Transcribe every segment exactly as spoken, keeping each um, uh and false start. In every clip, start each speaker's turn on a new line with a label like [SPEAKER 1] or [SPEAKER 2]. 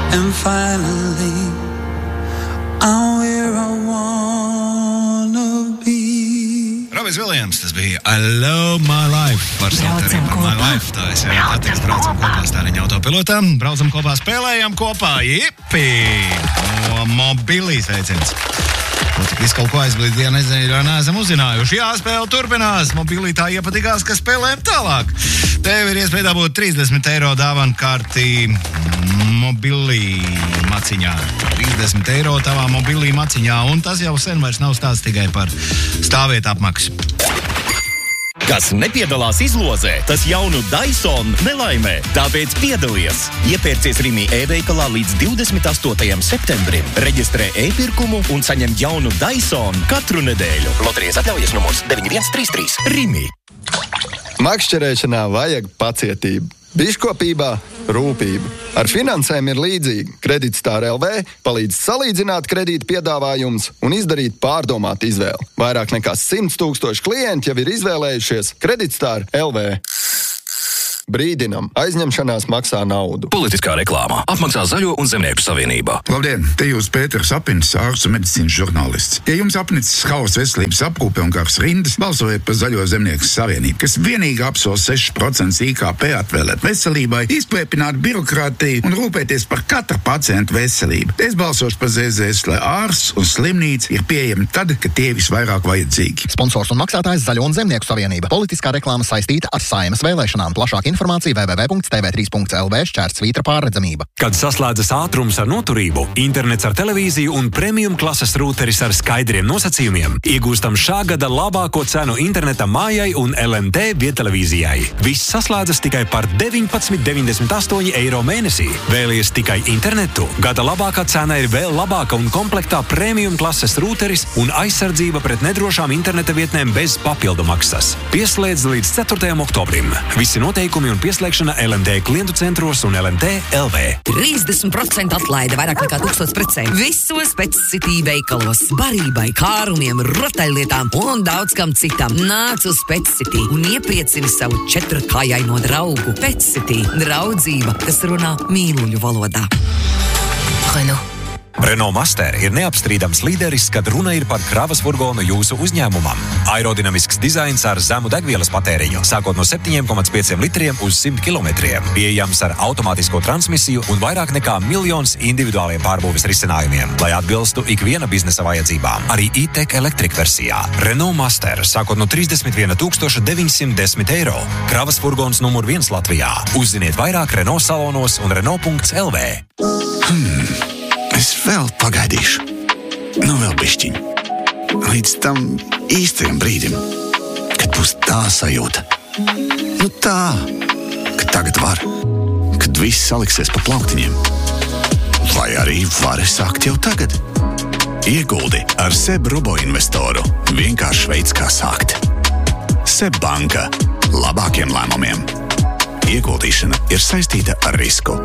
[SPEAKER 1] And finally, I'm where I wanna be.
[SPEAKER 2] Robijs Viljams, tas bija I Love My Life. Var saukt arī par My Life. Tā es jau attieks, braucam kopā stāriņa autopilotām. Braucam kopā, spēlējam kopā. Jipi! No mobilīs veicins. Nu, tik visu kaut ko aizblīd dienu, nezinu, jo neesam uzzinājuši. Jā, spēle turpinās. Mobilī tā iepatikās, ka spēlējam tālāk. Tev ir iespēja dabūt trīsdesmit eiro dāvanu kārtī mobilī maciņā. trīsdesmit eiro tavā mobilī maciņā. Un tas jau sen vairs nav stāsts tikai par stāvvietu apmaksu.
[SPEAKER 3] Kas nepiedalās izlozē, tas jaunu Dyson nelaimē. Tāpēc piedalies! Iepērcies Rimi e-veikalā līdz divdesmit astotajam septembrim. Reģistrē e-pirkumu un saņem jaunu Dyson katru nedēļu. Loterijas atļaujas numurs deviņi viens trīs trīs. Rimi.
[SPEAKER 4] Makšķerēšanā vajag pacietību. Biškopībā rūpību. Ar finansēm ir līdzīgi. Kreditstāra L V palīdz salīdzināt kredīta piedāvājumus un izdarīt pārdomātu izvēli. Vairāk nekā simts tūkstoši klienti jau ir izvēlējušies Kreditstāra L V. Brīdinam, aizņemšanās maksā naudu.
[SPEAKER 3] Politiskā reklāmā apmaksā Zaļo un Zemnieku savienībā.
[SPEAKER 5] Labdien, te jūs Pēters Apinis, ārsts un medicīnas žurnālists. Ja jums apnicis hauss veselības aprūpe un kārs rindas, balsojiet par Zaļo Zemnieku savienību, kas vienīgi apsola seši procenti I K P atvēlēt veselībai, izplēpināt birokrātiju un rūpēties par katra pacienta veselību. Es balsošu par Z Z S, lai ārsts un slimnīca ir pieejami tad, kad tie visvairāk vajadzīgi.
[SPEAKER 6] Sponsors un maksātājs Zaļo un Zemnieku savienība. Politiskā reklāma saistīta ar Saeimas vēlēšanām. Plašāk informācija w w w punkts t v trīs punkts l v šķērs svītra pārredzamība.
[SPEAKER 7] Kad saslēdzas ātrums ar noturību, internets ar televīziju un premium klases rūteris ar skaidriem nosacījumiem, iegūstam šā gada labāko cenu interneta mājai un L N T viedtelevīzijai. Viss saslēdzas tikai par deviņpadsmit deviņdesmit astoņi eiro mēnesī. Vēlies tikai internetu? Gada labākā cena ir vēl labāka un komplektā premium klases rūteris un aizsardzība pret nedrošām interneta vietnēm bez papildu maksas. Pieslēdz līdz ceturtajam oktobrim. Visi noteikumi un pieslēgšana L N T klientu centros un L N T L V.
[SPEAKER 8] trīsdesmit procenti atlaide, vairāk nekā tūkstots precēm. Visos Pets City veikalos. Barībai, kārumiem, rotaļlietām un daudz kam citam. Nāc uz Pets City un iepriecini savu četrkājaino draugu. Pets City. Draudzība, kas runā mīluļu valodā. Renault.
[SPEAKER 7] Renault Master ir neapstrīdams līderis, kad runa ir par kravas furgonu jūsu uzņēmumam. Aerodinamisks dizains ar zemu degvielas patēriņu, sākot no septiņi komats pieci litriem uz simt kilometriem. Pieejams ar automātisko transmisiju un vairāk nekā miljons individuāliem pārbūves risinājumiem, lai atbilstu ikviena biznesa vajadzībām. Arī e-tech Electric versijā. Renault Master, sākot no trīsdesmit viens tūkstoši deviņsimt desmit eiro. Kravas furgons numur viens Latvijā. Uzziniet vairāk Renault salonos un Renault punkts L V.
[SPEAKER 5] Hmm. Es vēl pagaidīšu. Nu vēl bišķiņ. Līdz tam īstajam brīdim, kad būs tā sajūta. Nu tā, ka tagad var. Kad viss saliksies pa plauktiņiem. Vai arī vari sākt jau tagad. Ieguldi ar SEB Robo investoru. Vienkārši veids, kā sākt. SEB banka. Labākiem lēmumiem. Ieguldīšana ir saistīta ar risku.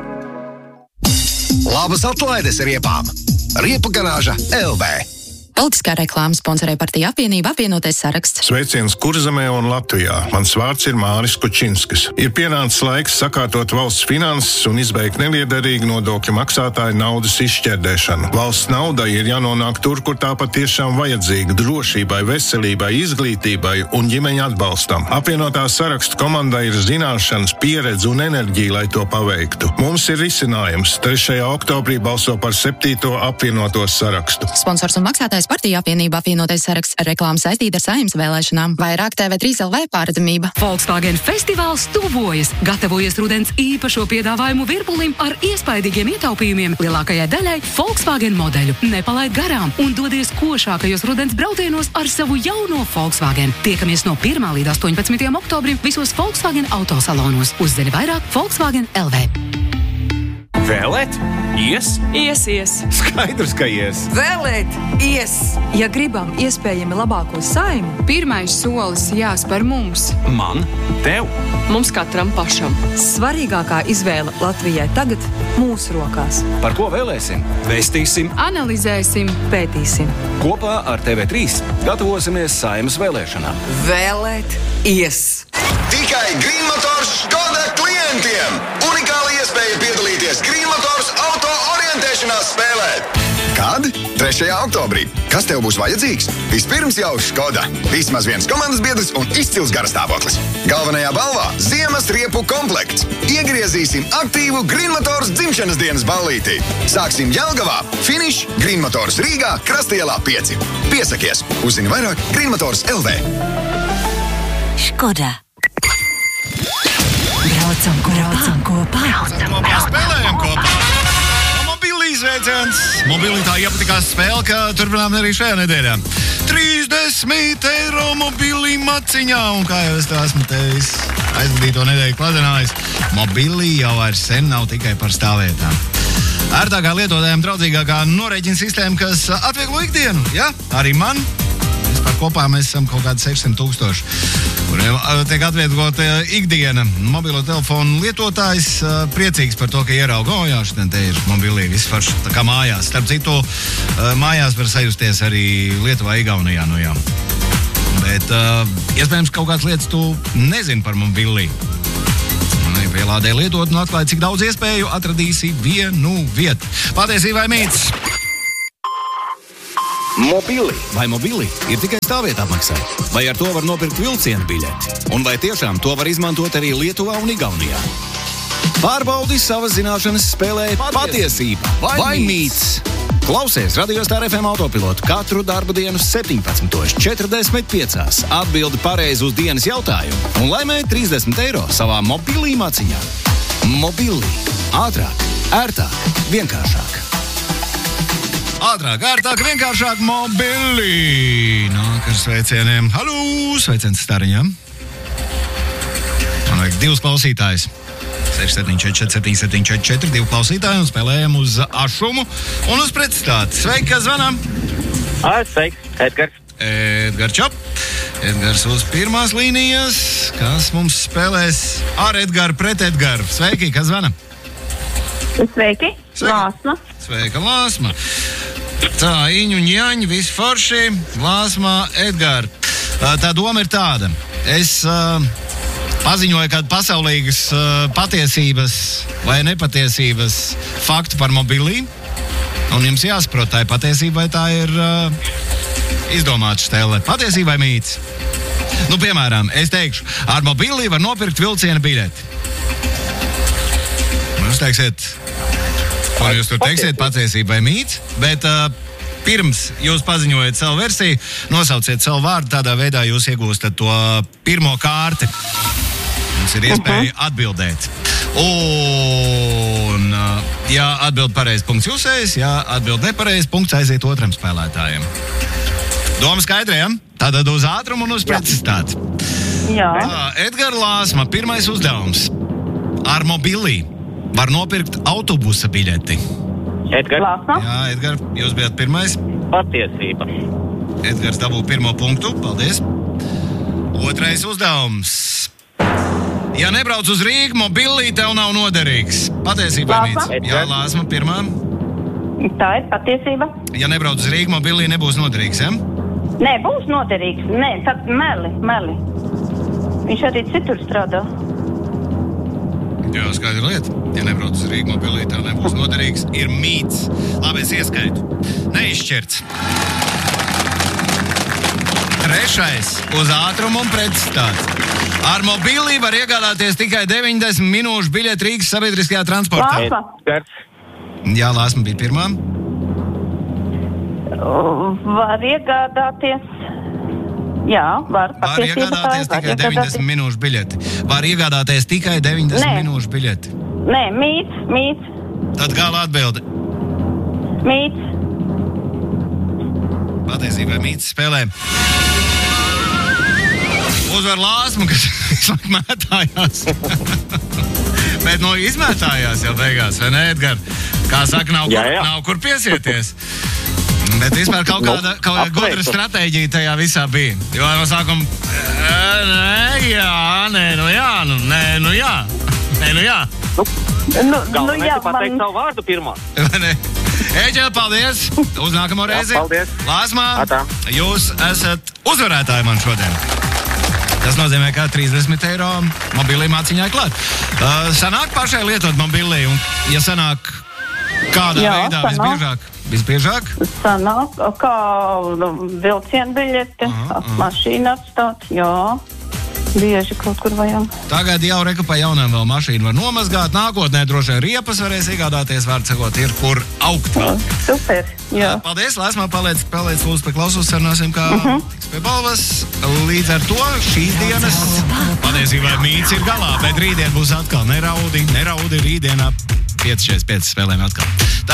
[SPEAKER 6] Labas atlaides riepām! Riepu garāža L V.
[SPEAKER 9] Politiskā reklāma sponsorē partija apvienība apvienotais saraksts.
[SPEAKER 10] Sveiciens Kurzemē un Latvijā. Mans vārds ir Māris Kučinskis. Ir pienācis laiks sakārtot valsts finanses un izbeigt neliederīgu nodokļu maksātāju naudas izšķērdēšanu. Valsts naudai ir jānonāk tur, kur tā patiešām vajadzīga - drošībai, veselībai, izglītībai un ģimeņa atbalstam. Apvienotā sarakstu komandai ir zināšanas, pieredze un enerģija, lai to paveiktu. Mums ir risinājums. trešajā oktobrī balso par septīto apvienoto sarakstu.
[SPEAKER 9] Sponsors un maksātājs partija apvienība apvienotais saraksts. Reklāma saistīta ar Saeimas vēlēšanām. Vairāk T V trīs L V pārredzamība.
[SPEAKER 11] Volkswagen festivāls tuvojas. Gatavojas rudens īpašo piedāvājumu virpulim ar iespaidīgiem ietaupījumiem lielākajai daļai Volkswagen modeļu. Nepalaid garām un dodies košākajos rudens braucienos ar savu jauno Volkswagen. Tiekamies no pirmā līdz astoņpadsmitajam oktobrim visos Volkswagen autosalonos. Uzzini vairāk Volkswagen L V.
[SPEAKER 12] Vēlēt? Ies?
[SPEAKER 13] Ies, ies.
[SPEAKER 12] Skaidrs, ka ies.
[SPEAKER 13] Vēlēt? Ies. Ja gribam iespējami labāko Saeimu,
[SPEAKER 14] pirmais solis jāspēr mums.
[SPEAKER 12] Man? Tev?
[SPEAKER 13] Mums katram pašam. Svarīgākā izvēle Latvijai tagad mūsu rokās.
[SPEAKER 12] Par ko vēlēsim? Vēstīsim,
[SPEAKER 14] analizēsim,
[SPEAKER 13] pētīsim.
[SPEAKER 12] Kopā ar T V trīs gatavosimies Saeimas vēlēšanām.
[SPEAKER 13] Vēlēt? Ies.
[SPEAKER 15] Tikai Green Motors Škoda klientiem! Unikāla iespēja piedalīties Green Motors auto trešajā oktobrī. Kas tev būs vajadzīgs? Vispirms jau Škoda. Vismaz viens komandas biedrs un izcils garastāvoklis. Galvenajā balvā ziemas riepu komplekts. Iegriezīsim aktīvu Green Motors dzimšanas dienas ballītī. Sāksim Jelgavā. Finiš Green Motors Rīgā, Krastielā pieci. Piesakies. Uzzini vairāk Green Motors L V.
[SPEAKER 16] Škoda. Braucam kopā. Braucam kopā.
[SPEAKER 2] Braucam kopā. Spēlējam kopā. Mobilī sveiciens. Mobilī tā iepatikās spēle, ka turpinām arī šajā nedēļā. trīsdesmit eiro mobilī maciņā. Un kā jau es tā esmu teicis, aizvadīto nedēļu kladenājis, mobilī jau vairs sen nav tikai par stāvvietām. Ērtākā lietotājiem draudzīgākā norēķina sistēma, kas atvieglo ikdienu. Ja? Arī man. Vispār kopā mēs esam kaut kādi sešsimt tūkstoši. Kuriem tiek atvieglota ikdiena. Mobilo telefonu lietotājs priecīgs par to, ka ierauga, o jā, šitien te ir mobilī vispār tā kā mājās. Starp citu, mājās var sajusties arī Lietuvā, Igaunijā, nu jā. Bet iespējams kaut kādas lietas tu nezini par mobilī. Pielādē lietot un atklāja, cik daudz iespēju atradīsi vienu vietu. Patiesībā mīts.
[SPEAKER 3] Mobili. Vai mobili ir tikai stāvvietā maksā? Vai ar to var nopirkt vilcienu biļeti? Un vai tiešām to var izmantot arī Lietuvā un Igaunijā? Pārbaudi savas zināšanas spēlē Patiesība vai, vai mīts. Klausies Radio Star F M autopilotu katru darba dienu septiņpadsmit četrdesmit pieci. Atbildi pareizi uz dienas jautājumu un laimē trīsdesmit eiro savā mobilī maciņā. Mobilī. Ātrāk, ērtāk, vienkāršāk.
[SPEAKER 2] Ātrāk, ērtāk, vienkāršāk mobilī. Nāk ar sveicieniem. Halū, sveiciens Stariņam. Man vajag divus klausītājus. seši septiņi četri septiņi septiņi četri četri, divi klausītāji un spēlējam uz ašumu un uz pretstāti. Sveiki, kas zvanām?
[SPEAKER 17] Ai, sveiki, Edgars.
[SPEAKER 2] Edgars Čop. Edgars uz pirmās līnijas. Kas mums spēlēs ar Edgaru pret Edgaru? Sveiki, kas zvanām?
[SPEAKER 18] Sveiki, Lāsma.
[SPEAKER 2] Sveika, Lāsma. Tā, Iņu un Jaņi, visi forši. Lāsma, Edgars. Tā doma ir tāda. Es... Uh, paziņoja kādu pasaulīgas uh, patiesības vai nepatiesības faktu par mobilī. Un jums jāsaprot, tā ir patiesība vai tā ir uh, izdomāta stēle. Patiesība vai mīts? Nu, piemēram, es teikšu, ar mobilī var nopirkt vilciena biļeti. Jūs teiksiet, ko jūs tur teiksiet, patiesība vai mīts? Bet uh, pirms jūs paziņojat savu versiju, nosauciet savu vārdu, tādā veidā jūs iegūstat to pirmo kārti. Mums ir iespēja uh-huh. atbildēt. Un, ja atbild pareizi, punkts jūsējs, ja atbild nepareizi, punkts aiziet otram spēlētājiem. Doma skaidrējam? Tātad uz ātrumu un uz precizitāti.
[SPEAKER 18] Jā.
[SPEAKER 2] Tā, Edgars Lāsma, pirmais uzdevums. Ar mobilī var nopirkt autobusa biļeti.
[SPEAKER 17] Edgars.
[SPEAKER 18] Lāsma.
[SPEAKER 2] Jā, Edgars, jūs bijat pirmais.
[SPEAKER 17] Patiesība.
[SPEAKER 2] Edgars dabū pirmo punktu, paldies. Otrais uzdevums. Ja nebrauc uz Rīgu, mobilī tev nav noderīgs. Patiesība mīts. Jā, Lāsma, pirmā.
[SPEAKER 18] Tā ir patiesība.
[SPEAKER 2] Ja nebrauc uz Rīgu, mobilī nebūs noderīgs, ja?
[SPEAKER 18] Nē, būs noderīgs. Nē, tad meli, meli. Viņš arī citur strādā.
[SPEAKER 2] Jā, skaidra lieta. Ja nebrauc uz Rīgu, mobilī tev nebūs noderīgs. Ir mīts. Labi, es ieskaitu. Neizšķirts. Trešais uz ātrumu un precizitāti. Ar mobilī var iegādāties tikai deviņdesmit minūšu biļeti Rīgas sabiedriskajā transportā.
[SPEAKER 18] Lāsma.
[SPEAKER 2] Jā, Lāsma bija pirmā.
[SPEAKER 18] Var iegādāties. Jā, var.
[SPEAKER 2] Var iegādāties tikai deviņdesmit minūšu biļeti. Var iegādāties tikai deviņdesmit minūšu biļeti.
[SPEAKER 18] Nē, mīts, mīts.
[SPEAKER 2] Tad gala atbilde.
[SPEAKER 18] Mīts.
[SPEAKER 2] Patiesībā mīts spēlē. Uzvar Lāsmu, kas mētājās. Bet, nu, izmētājās jau beigās, vai ne, Edgar? Kā saka, nav, jā, jā. Kur, nav kur piesieties. Bet vispār kaut kāda, kaut kāda gudra stratēģija tajā visā bija. Jo no sākuma, nē, jā, nē, nu jā, nu, nē, nu jā, nē, nu jā.
[SPEAKER 18] Nu, nu jā,
[SPEAKER 17] pateikt man... savu vārdu pirmā.
[SPEAKER 2] Eģēl, paldies! Uz nākamo reizi!
[SPEAKER 17] Jā, paldies!
[SPEAKER 2] Lāsmā,
[SPEAKER 17] Atā.
[SPEAKER 2] Jūs esat uzvarētāji man šodien. Tas nozīmē, ka trīsdesmit eiro mobilī māciņā klāt. Uh, sanāk pašai lietot mobilī, un ja sanāk Kādā
[SPEAKER 18] Jā,
[SPEAKER 2] veidā
[SPEAKER 18] sanāk.
[SPEAKER 2] visbiežāk? Visbiežāk?
[SPEAKER 18] Sanāk, kā vilcienu biļete, mašīnu atstāt, jā. Bieži kaut kur vajag.
[SPEAKER 2] Tagad jau reka pa jaunām vēl mašīnu var nomazgāt. Nākotnē droši vien riepas varēs iegādāties, var sakot, ir kur augt vēl.
[SPEAKER 18] Super, jā.
[SPEAKER 2] Paldies, Lēsmā, paliec, paliec lūdzu pie klausos, sarunāsim, kā
[SPEAKER 18] Mhm.
[SPEAKER 2] tiks pie balvas. Līdz ar to šīs dienas patiesībā mīts ir galā, bet rītdien būs atkal neraudi, neraudi rītdienā pieci četrdesmit pieci spēlēm atkal.